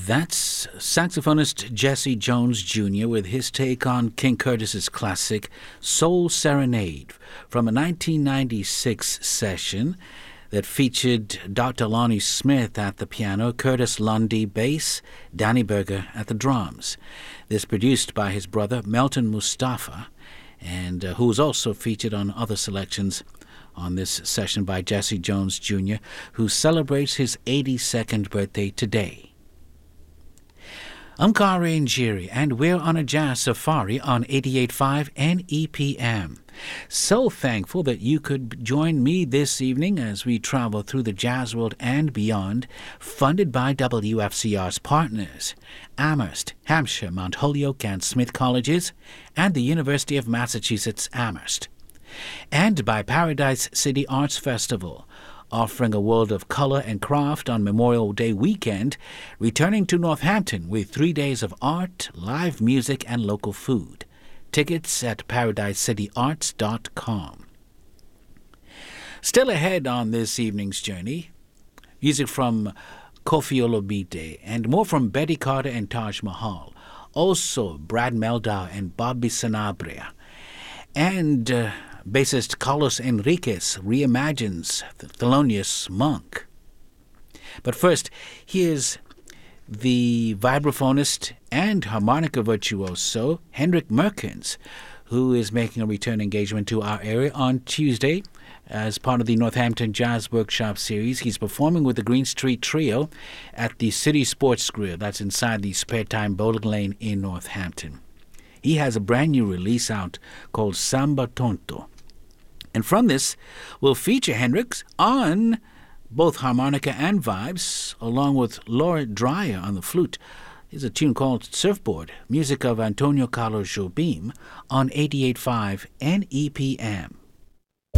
That's saxophonist Jesse Jones Jr. with his take on King Curtis's classic Soul Serenade from a 1996 session that featured Dr. Lonnie Smith at the piano, Curtis Lundy bass, Danny Berger at the drums. This produced by his brother Melton Mustafa, and who was also featured on other selections on this session by Jesse Jones Jr., who celebrates his 82nd birthday today. I'm Kari Njiri, and we're on a jazz safari on 88.5 NEPM. So thankful that you could join me this evening as we travel through the jazz world and beyond, funded by WFCR's partners, Amherst, Hampshire, Mount Holyoke, and Smith Colleges, and the University of Massachusetts Amherst, and by Paradise City Arts Festival, offering a world of color and craft on Memorial Day weekend, returning to Northampton with 3 days of art, live music, and local food. Tickets at paradisecityarts.com. Still ahead on this evening's journey, music from Kofi Olomide and more from Betty Carter and Taj Mahal. Also, Brad Meldau and Bobby Sanabria. And bassist Carlos Enriquez reimagines the Thelonious Monk. But first, here's the vibraphonist and harmonica virtuoso Henrik Merkens, who is making a return engagement to our area on Tuesday as part of the Northampton Jazz Workshop Series. He's performing with the Green Street Trio at the City Sports Grill, that's inside the Spare Time Bowling Lane in Northampton. He has a brand new release out called Samba Tonto. And from this, we'll feature Hendrix on both harmonica and vibes, along with Laura Dreyer on the flute. There's a tune called Surfboard, music of Antonio Carlos Jobim on 88.5 NEPM.